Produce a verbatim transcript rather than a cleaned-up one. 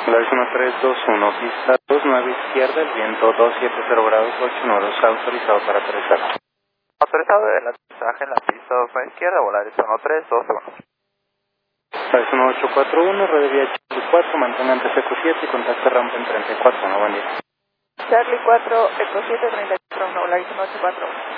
Volaris uno tres dos uno, pista dos nueve izquierda, el viento doscientos setenta grados, ocho nudos, autorizado para aterrizar. Autorizado el aterrizaje en la pista dos nueve izquierda, Volaris uno tres dos uno. Volaris uno ocho cuatro uno, radio vía Charlie cuatro, mantengan T C Q siete y contacto rampa en treinta y cuatro, no buen día. Charlie cuatro, Eco siete, treinta y cuatro, uno, Volaris uno ocho cuatro uno.